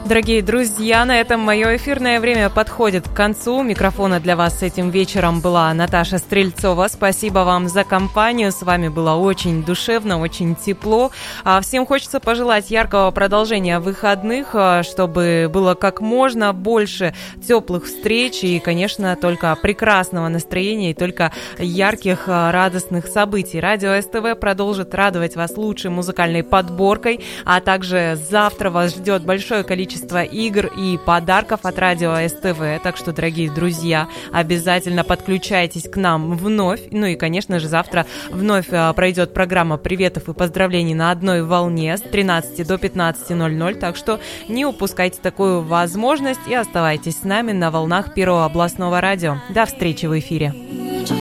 Дорогие друзья, на этом мое эфирное время подходит к концу. Микрофона для вас этим вечером была Наташа Стрельцова. Спасибо вам за компанию. С вами было очень душевно, очень тепло. Всем хочется пожелать яркого продолжения выходных, чтобы было как можно больше теплых встреч и, конечно, только прекрасного настроения и только ярких, радостных событий. Радио СТВ продолжит радовать вас лучшей музыкальной подборкой, а также завтра вас ждет большое количество игр и подарков от Радио СТВ. Так что, дорогие друзья, обязательно подключайтесь к нам вновь. Ну и, конечно же, завтра вновь пройдет программа приветов и поздравлений на одной волне с 13 до 15:00. Так что не упускайте такую возможность и оставайтесь с нами на волнах Первого областного радио. До встречи в эфире.